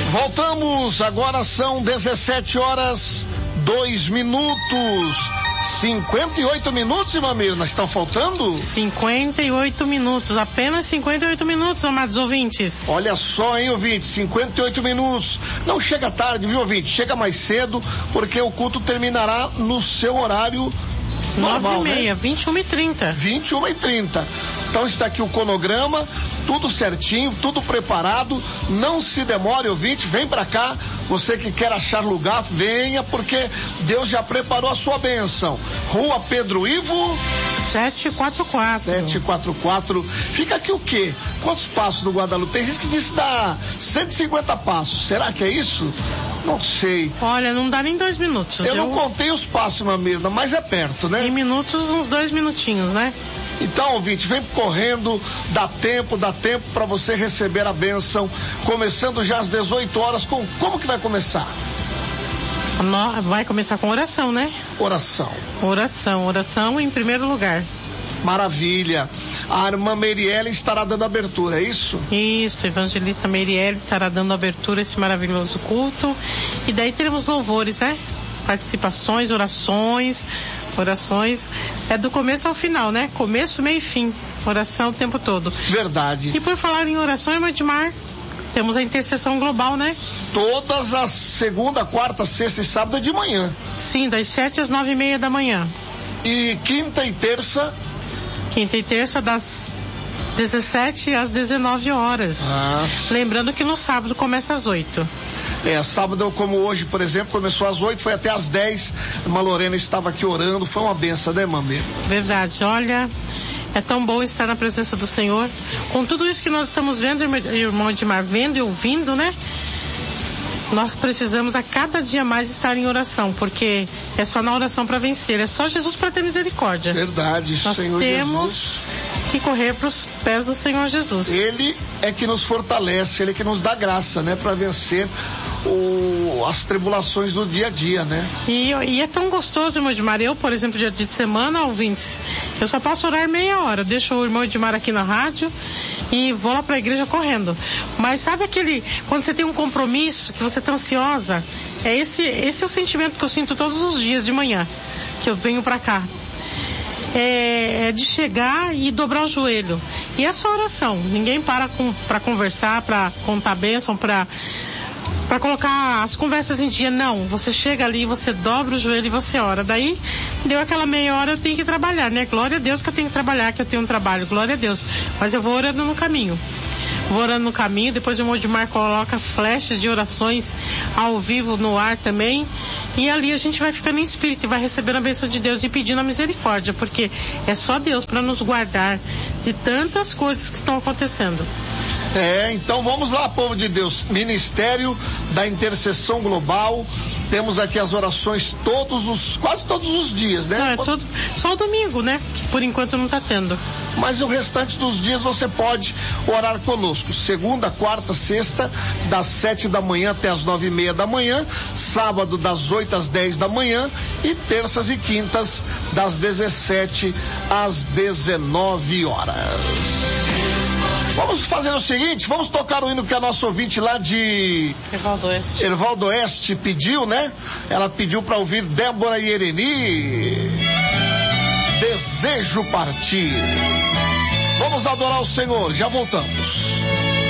Voltamos, agora são 17h02. 58 minutos, irmã Mirna, estão faltando? 58 minutos, apenas 58 minutos, amados ouvintes. Olha só, hein, ouvinte, 58 minutos. Não chega tarde, viu, ouvinte? Chega mais cedo, porque o culto terminará no seu horário normal, 9h30, né? 21h30. 21h30. Então está aqui o cronograma, tudo certinho, tudo preparado. Não se demore, ouvinte, vem pra cá. Você que quer achar lugar, venha, porque Deus já preparou a sua bênção. Rua Pedro Ivo 744. Fica aqui o quê? Quantos passos do Guadalupe? Tem gente que diz que dá 150 passos. Será que é isso? Não sei. Olha, não dá nem 2 minutos. Eu não contei os passos, irmã Mirna, mas é perto, né? Em minutos, uns 2 minutinhos, né? Então, ouvinte, vem correndo, dá tempo para você receber a bênção, começando já às 18 horas, como que vai começar? Vai começar com oração, né? Oração em primeiro lugar. Maravilha. A irmã Meirielle estará dando abertura, é isso? Isso, a evangelista Meirielle estará dando abertura a esse maravilhoso culto. E daí teremos louvores, né? Participações, orações, é do começo ao final, né? Começo, meio e fim, oração o tempo todo. Verdade. E por falar em oração, irmã Edmar, temos a intercessão global, né? Todas as segunda, quarta, sexta e sábado de manhã. Sim, das 7 às 9h30 da manhã. E quinta e terça? Quinta e terça das 17 às 19 horas. Lembrando que no sábado começa às 8. Sábado, como hoje, por exemplo, começou às 8, foi até às 10. Irmã Lorena estava aqui orando, foi uma benção, né, mamãe? Verdade, olha, é tão bom estar na presença do Senhor. Com tudo isso que nós estamos vendo, irmão Edmar, vendo e ouvindo, né? Nós precisamos a cada dia mais estar em oração, porque é só na oração para vencer, é só Jesus para ter misericórdia. Verdade, nós Senhor temos Jesus. Que correr para os pés do Senhor Jesus. Ele é que nos fortalece, Ele é que nos dá graça, né, para vencer as tribulações do dia a dia, né? E é tão gostoso, irmão Edmar. Eu, por exemplo, dia de semana, ouvintes, eu só posso orar meia hora. Deixo o irmão Edmar aqui na rádio e vou lá para a igreja correndo. Mas sabe quando você tem um compromisso, que você tá ansiosa? Esse é o sentimento que eu sinto todos os dias de manhã, que eu venho para cá. É de chegar e dobrar o joelho. E é só oração. Ninguém para conversar, para contar bênção, para colocar as conversas em dia. Não, você chega ali, você dobra o joelho e você ora. Daí, deu aquela meia hora, eu tenho que trabalhar, né? Glória a Deus que eu tenho que trabalhar, que eu tenho um trabalho. Glória a Deus. Mas eu vou orando no caminho. Depois o irmão Edmar coloca flechas de orações ao vivo no ar também. E ali a gente vai ficando em espírito e vai recebendo a bênção de Deus e pedindo a misericórdia, porque é só Deus para nos guardar de tantas coisas que estão acontecendo. Então vamos lá, povo de Deus. Ministério da Intercessão Global. Temos aqui as orações quase todos os dias, né? Não, só o domingo, né? Que por enquanto não tá tendo. Mas o restante dos dias você pode orar conosco. Segunda, quarta, sexta, das 7 da manhã até as 9h30 da manhã. Sábado, das 8 às 10 da manhã. E terças e quintas, das 17 às 19 horas. Vamos fazer o seguinte, vamos tocar o hino que a nossa ouvinte lá de Ervaldo Oeste pediu, né? Ela pediu para ouvir Débora e Ereni. Desejo partir. Vamos adorar o Senhor, já voltamos.